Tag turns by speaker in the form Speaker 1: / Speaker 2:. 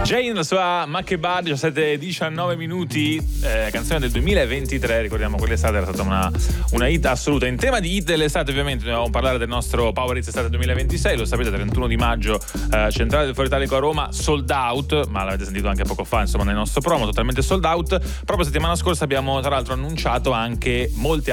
Speaker 1: Jane, la sua Makeba, 17:19 minuti, canzone del 2023, ricordiamo quell'estate era stata una hit assoluta. In tema di hit dell'estate ovviamente dobbiamo parlare del nostro Power Hits Estate 2026, lo sapete, 31 di maggio, Centrale del Foro Italico a Roma, sold out, ma l'avete sentito anche poco fa insomma nel nostro promo, totalmente sold out. Proprio settimana scorsa abbiamo tra l'altro annunciato anche molti